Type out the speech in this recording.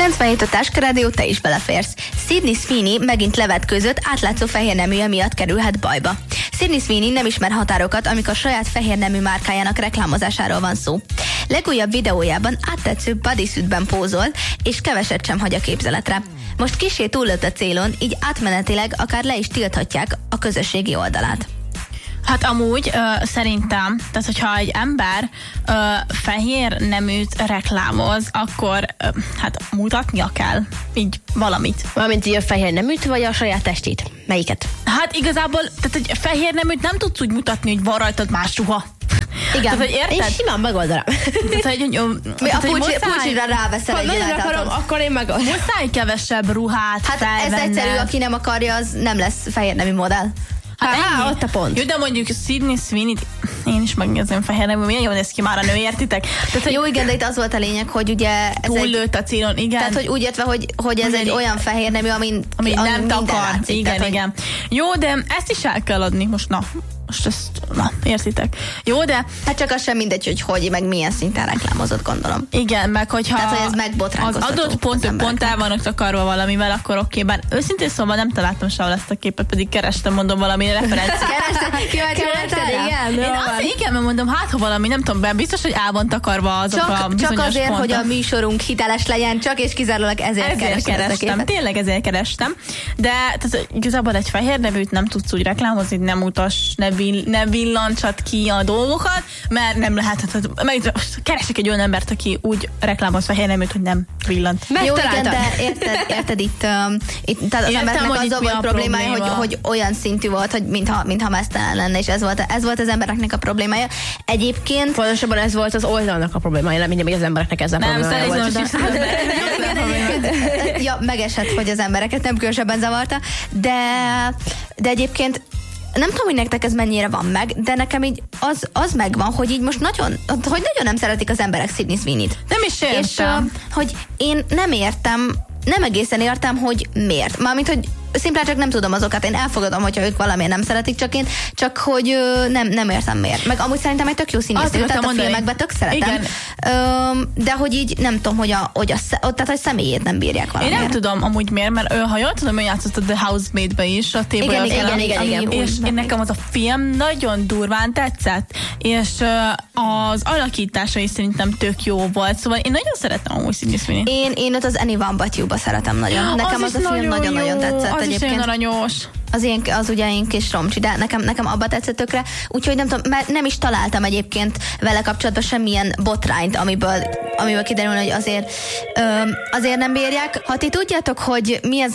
97 a Táskarádió, te is beleférsz. Sydney Sweeney megint levetkőzött, átlátszó fehérneműje miatt kerülhet bajba. Sydney Sweeney nem ismer határokat, amikor saját fehérnemű márkájának reklámozásáról van szó. Legújabb videójában áttetsző bodysuitben pózol, és keveset sem hagy a képzeletre. Most kissé túllőtt a célon, így átmenetileg akár le is tilthatják a közösségi oldalát. Hát amúgy szerintem, tehát hogyha egy ember fehér neműt reklámoz, akkor hát mutatnia kell így valamit. Valamint így a fehér neműt, vagy a saját testét? Melyiket? Hát igazából, tehát egy fehér neműt nem tudsz úgy mutatni, hogy van rajtad más ruha. Igen. Tehát, hogy érted? Én simán megoldanám. Tehát, a pulcsira ráveszel egy nagyon akarom, akkor én megoldom. muszáj kevesebb ruhát Hát ez felvenned. egyszerű, aki nem akarja, az nem lesz fehérnemű modell. Hát ott a pont. Jó, de mondjuk Sydney Sweeney, én is megnézem fehér nemű, milyen jól néz ki már a nő, értitek? Tehát, Jó, igen, de itt az volt a lényeg, hogy ugye ez túllőtt a célon, igen. Tehát, hogy úgy értve, hogy ez egy olyan fehér nemű, ami nem takar. látszik, Igen, tehát, igen. Jó, de ezt is el kell adni most, most ezt, értitek. Jó, de... Hát csak az sem mindegy, hogy meg milyen szinten reklámozott, gondolom. Igen, meg hogyha Tehát, hogy ez megbotránkoztató az adott pont el vannak takarva valamivel, akkor oké, bár őszintén szóval nem találtam sehol ezt a képet, pedig kerestem, mondom, valami referenciát. Kerested, igen? Igen, mert mondom, hát ha valami, nem tudom, biztos, hogy el van takarva azok a bizonyos csak azért, pontok. hogy a műsorunk hiteles legyen, csak és kizárólag ezért kerestem. Tényleg ezért kerestem. De tehát, igazából egy fehér nevűt nem tudsz úgy reklámozni, nem utass, ne villancsad ki a dolgokat, mert nem lehet. Keresek egy olyan embert, aki úgy reklámoz fehér neműt, hogy nem villant. Jó, igen, de érted itt tehát az embernek az volt problémája, hogy olyan szintű volt, hogy mintha meztelen lenne, és ez volt az embereknek a problémája. Egyébként... Pontosabban ez volt az oldalnak a problémája, nem mindig az embereknek ez a problémája volt. Ja, megesett, hogy az embereket nem különösebben zavarta, de egyébként nem tudom, hogy nektek ez mennyire van meg, de nekem így az megvan, hogy így most nagyon nem szeretik az emberek Sydney Sweeney-t. Nem is értem. És hogy én nem egészen értem, hogy miért. Mármint, hogy szimplán csak nem tudom azokat. Én elfogadom, hogyha ők valamiért nem szeretik, csak hogy nem értem miért. Meg amúgy szerintem egy tök jó színésznő, tehát a filmekben tök szeretem. De hogy így nem tudom, tehát a személyét nem bírják valamiért. Én nem tudom amúgy miért, mert ha jól tudom, ő játszott a The Housemaid-be is, a Igen. És én nekem az a film nagyon durván tetszett, és az alakítása is szerintem tök jó volt, szóval én nagyon szeretem amúgy Sydney Sweeney-t. Én ott az Anyone But You-ba szeretem nagyon. Nekem az a film nagyon-nagyon tetszett. Az is nagyon aranyos. Az ugye én kis romcsi, de nekem abba tetszett tökre, úgyhogy nem tudom, mert nem is találtam egyébként vele kapcsolatban semmilyen botrányt, amiből kiderül, hogy azért nem bírják. Ha ti tudjátok, hogy mi az